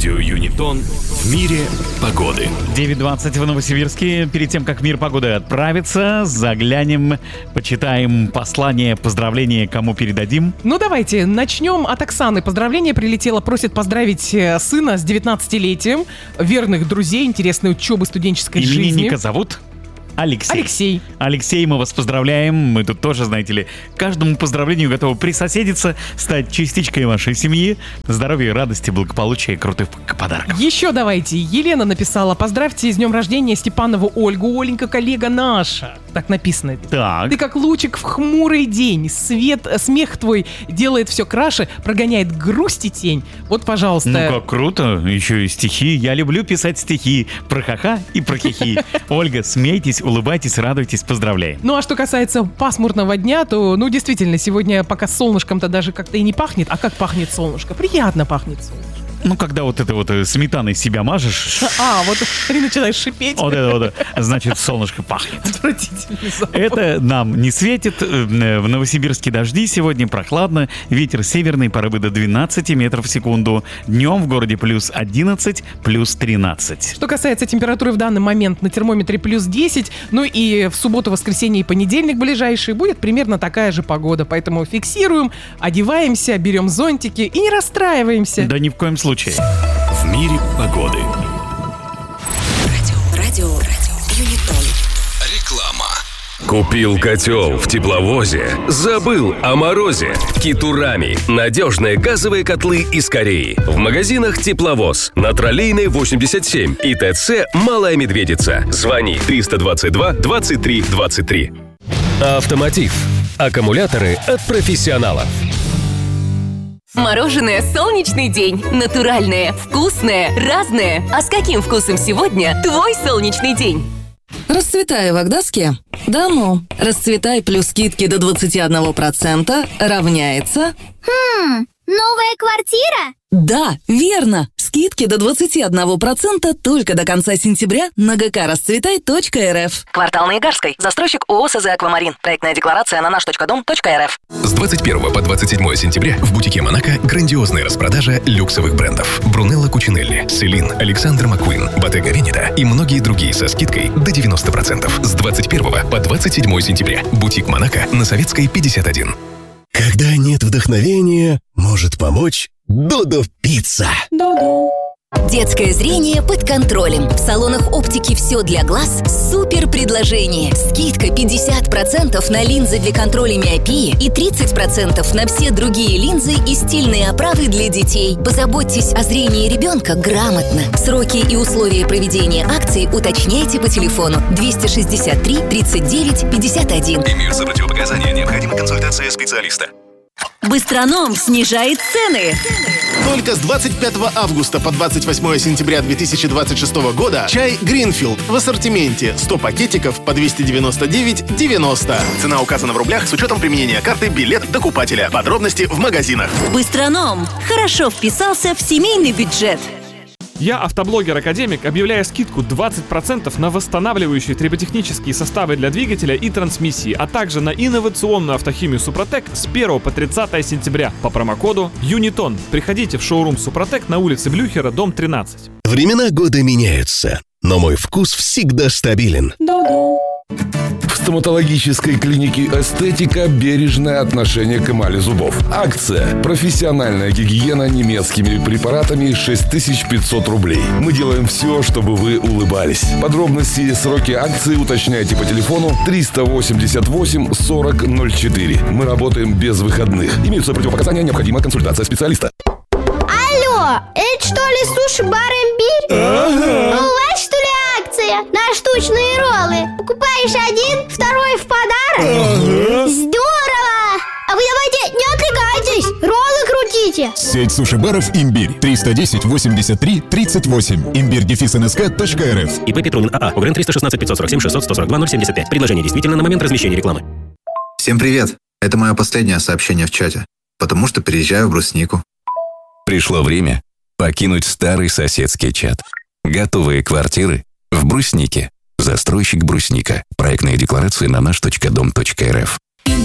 Радио Юнитон в мире погоды. 9:20 в Новосибирске. Перед тем, как мир погоды отправится, заглянем, почитаем послание, поздравления, кому передадим. Ну, давайте начнем от Оксаны. Поздравление прилетело, просит поздравить сына с 19-летием, верных друзей, интересной учебы, студенческой жизни. Именинника зовут? Алексей. Алексей, мы вас поздравляем. Мы тут тоже, знаете ли, каждому поздравлению готовы присоседиться, стать частичкой вашей семьи. Здоровья, радости, благополучия и крутых подарков. Еще давайте. Елена написала: поздравьте с днем рождения Степанову Ольгу. Оленька, коллега наша. Так написано. Так. Ты как лучик в хмурый день. Смех твой делает все краше, прогоняет грусть и тень. Вот, пожалуйста. Ну как круто. Еще и стихи. Я люблю писать стихи про ха-ха и про хихи. Ольга, смейтесь, улыбайтесь, радуйтесь, поздравляем. Ну а что касается пасмурного дня, то, ну действительно, сегодня пока солнышком-то даже как-то и не пахнет. А как пахнет солнышко? Приятно пахнет солнышко. Ну, когда вот это вот сметаной себя мажешь. Вот ты начинаешь шипеть. Вот это вот, значит, солнышко пахнет. Отвратительный запах. Это нам не светит. В Новосибирске дожди сегодня, прохладно. Ветер северный, порывы до 12 метров в секунду. Днем в городе плюс 11, плюс 13. Что касается температуры в данный момент, на термометре плюс 10. Ну и в субботу, воскресенье и понедельник ближайший будет примерно такая же погода. Поэтому фиксируем, одеваемся, берем зонтики и не расстраиваемся. Да ни в коем случае. В мире погоды. Радио Юнитон. Реклама. Купил котел в тепловозе, забыл о морозе. Китурами. Надежные газовые котлы из Кореи. В магазинах «Тепловоз», на Троллейной 87 и ТЦ «Малая Медведица». Звони 322 23 23. Автомотив. Аккумуляторы от профессионалов. Мороженое «Солнечный день». Натуральное, вкусное, разное. А с каким вкусом сегодня твой солнечный день? Расцветай в Агдаске? Да ну. Расцветай плюс скидки до 21% равняется... Новая квартира? Да, верно. Скидки до 21% только до конца сентября на gkrasцветай.рф. Квартал на Игарской. Застройщик ООО СЗ «Аквамарин». Проектная декларация на наш.дом.рф. С 21 по 27 сентября в бутике «Монако» грандиозная распродажа люксовых брендов. Брунелло Кучинелли, Селин, Александр Маккуин, Bottega Veneta и многие другие со скидкой до 90%. С 21 по 27 сентября. Бутик «Монако» на Советской, 51. Когда нет вдохновения, может помочь Додо Пицца. Детское зрение под контролем. В салонах оптики «Все для глаз» супер предложение. Скидка 50% на линзы для контроля миопии и 30% на все другие линзы и стильные оправы для детей. Позаботьтесь о зрении ребенка грамотно. Сроки и условия проведения акций уточняйте по телефону 263 39 51. Имеются противопоказания, необходима консультация специалиста. Быстроном снижает цены. Только с 25 августа по 28 сентября 2026 года чай Greenfield в ассортименте 100 пакетиков по 299,90. Цена указана в рублях с учетом применения карты «Билет докупателя». Подробности в магазинах. Быстроном хорошо вписался в семейный бюджет. Я, автоблогер-академик, объявляю скидку 20% на восстанавливающие триботехнические составы для двигателя и трансмиссии, а также на инновационную автохимию «Супротек» с 1 по 30 сентября по промокоду ЮНИТОН. Приходите в шоурум «Супротек» на улице Блюхера, дом 13. Времена года меняются, но мой вкус всегда стабилен. В стоматологической клинике «Эстетика» бережное отношение к эмали зубов. Акция «Профессиональная гигиена немецкими препаратами» 6500 рублей. Мы делаем все, чтобы вы улыбались. Подробности и сроки акции уточняйте по телефону 388 40 04. Мы работаем без выходных. Имеются противопоказания, необходима консультация специалиста. Алло, это что ли суши-бар «Имбирь»? А у вас что ли акция на штучные роллы? Покупаешь один, второй в подарок? Здорово! А вы давайте не отвлекайтесь, роллы крутите. Сеть суши-баров «Имбирь». 310 83 38. Имбирь-НСК.рф. ИП Петрунин АА. ОГРН 316 547 600 142 075. Предложение действительно на момент размещения рекламы. Всем привет! Это мое последнее сообщение в чате, потому что переезжаю в Бруснику. Пришло время покинуть старый соседский чат. Готовые квартиры в Бруснике. Застройщик Брусника. Проектные декларации на наш.дом.рф.